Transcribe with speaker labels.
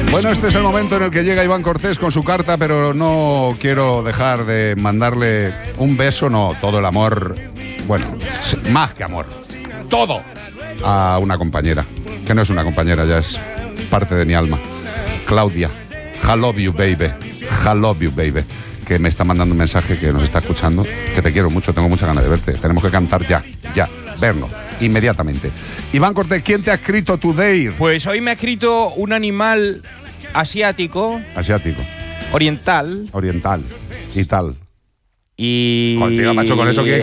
Speaker 1: Bueno, este es el momento en el que llega Iván Cortés con su carta, pero no quiero dejar de mandarle un beso, no, todo el amor, bueno, más que amor, todo, a una compañera, que no es una compañera, ya es parte de mi alma, Claudia, I love you baby, que me está mandando un mensaje, que nos está escuchando, que te quiero mucho, tengo muchas ganas de verte, tenemos que cantar ya, vernos, inmediatamente. Iván Cortés, ¿quién te ha escrito today?
Speaker 2: Pues hoy me ha escrito un animal asiático, oriental
Speaker 1: y tal.
Speaker 2: y...
Speaker 1: Contigo, macho, con eso que